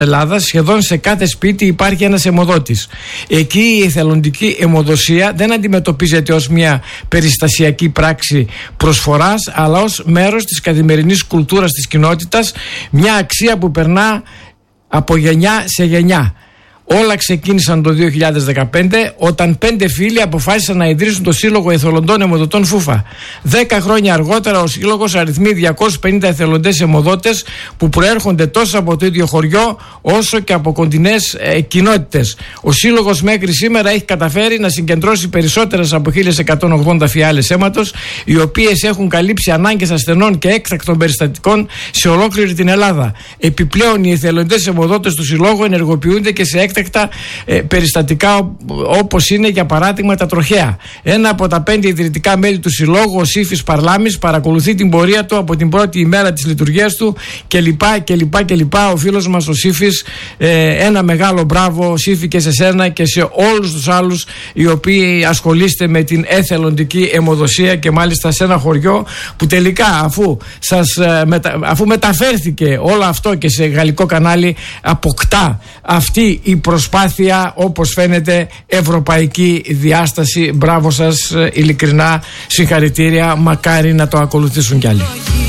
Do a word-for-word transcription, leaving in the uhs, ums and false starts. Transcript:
Ελλάδα, σχεδόν σε κάθε σπίτι υπάρχει ένας αιμοδότης. Εκεί η εθελοντική αιμοδοσία δεν αντιμετωπίζεται ως μια περιστασιακή πράξη προσφοράς, αλλά ως μέρος της καθημερινής κουλτούρας της κοινότητας, μια αξία που περνά από γενιά σε γενιά. Όλα ξεκίνησαν το δύο χιλιάδες δεκαπέντε, όταν πέντε φίλοι αποφάσισαν να ιδρύσουν το Σύλλογο Εθελοντών Αιμοδοτών Φούφα. Δέκα χρόνια αργότερα ο Σύλλογος αριθμεί διακόσιους πενήντα εθελοντές αιμοδότες που προέρχονται τόσο από το ίδιο χωριό όσο και από κοντινές ε, κοινότητες. Ο Σύλλογος μέχρι σήμερα έχει καταφέρει να συγκεντρώσει περισσότερες από χίλιες εκατόν ογδόντα φιάλες αίματος, οι οποίες έχουν καλύψει ανάγκες ασθενών και έκτακτων περιστατικών σε ολόκληρη την Ελλάδα. Επιπλέον, οι εθελοντές αιμοδότες του Συλλόγου ενεργοποιούνται και σε έκτακτα Ε, περιστατικά, όπως είναι για παράδειγμα τα τροχαία. Ένα από τα πέντε ιδρυτικά μέλη του Συλλόγου, ο Σύφης Παρλάμης, παρακολουθεί την πορεία του από την πρώτη ημέρα της λειτουργίας του κλπ. κλπ, κλπ. Ο φίλος μας ο Σύφης, ε, ένα μεγάλο μπράβο Σύφη και σε σένα και σε όλους τους άλλους οι οποίοι ασχολείστε με την εθελοντική αιμοδοσία, και μάλιστα σε ένα χωριό που τελικά αφού, σας, ε, μετα, αφού μεταφέρθηκε όλο αυτό και σε γαλλικό κανάλι, αποκτά αυτή η προσπάθεια, όπως φαίνεται, ευρωπαϊκή διάσταση. Μπράβο σας, ειλικρινά συγχαρητήρια, μακάρι να το ακολουθήσουν κι άλλοι.